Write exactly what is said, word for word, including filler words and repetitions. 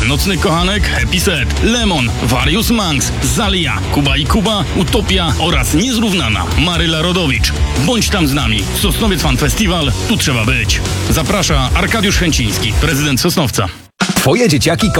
Nocny Kochanek, Happy Set, Lemon, Various Manx, Zalia, Kuba i Kuba, Utopia oraz Niezrównana Maryla Rodowicz. Bądź tam z nami. Sosnowiec Fan Festival, tu trzeba być. Zaprasza Arkadiusz Chęciński, prezydent Sosnowca. Twoje dzieciaki